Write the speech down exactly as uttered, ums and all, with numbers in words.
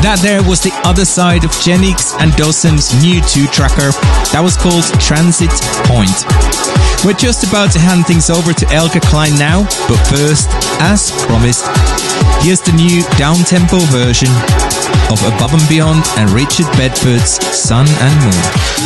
That there was the other side of Genix and Dawson's new two-tracker that was called Transit Point. We're just about to hand things over to Elke Klein now, but first, as promised, here's the new down-tempo version of Above and Beyond and Richard Bedford's Sun and Moon.